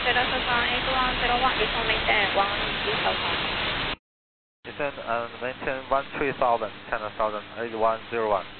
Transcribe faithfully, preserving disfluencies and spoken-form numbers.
Delta Sun eight one zero one, you can maintain one three thousand. Descend and maintain one three thousand, ten thousand, eight one zero one.